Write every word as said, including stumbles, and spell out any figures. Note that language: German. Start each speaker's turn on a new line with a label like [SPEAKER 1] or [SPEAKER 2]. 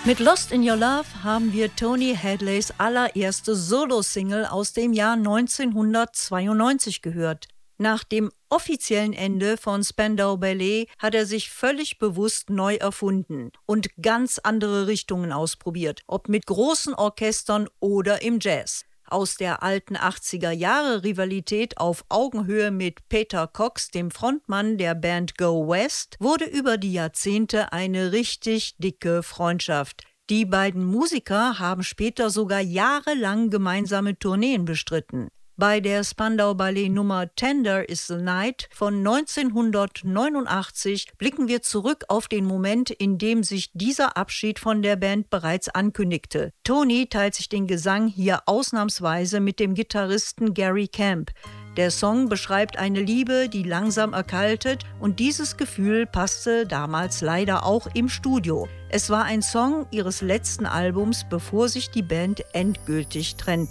[SPEAKER 1] Mit Lost in Your Love haben wir Tony Hadleys allererste Solo-Single aus dem Jahr neunzehnhundertzweiundneunzig gehört. Nach dem offiziellen Ende von Spandau Ballet hat er sich völlig bewusst neu erfunden und ganz andere Richtungen ausprobiert, ob mit großen Orchestern oder im Jazz. Aus der alten achtziger-Jahre-Rivalität auf Augenhöhe mit Peter Cox, dem Frontmann der Band Go West, wurde über die Jahrzehnte eine richtig dicke Freundschaft. Die beiden Musiker haben später sogar jahrelang gemeinsame Tourneen bestritten. Bei der Spandau Ballet Nummer Tender is the Night von neunzehnhundertneunundachtzig blicken wir zurück auf den Moment, in dem sich dieser Abschied von der Band bereits ankündigte. Tony teilt sich den Gesang hier ausnahmsweise mit dem Gitarristen Gary Camp. Der Song beschreibt eine Liebe, die langsam erkaltet, und dieses Gefühl passte damals leider auch im Studio. Es war ein Song ihres letzten Albums, bevor sich die Band endgültig trennte.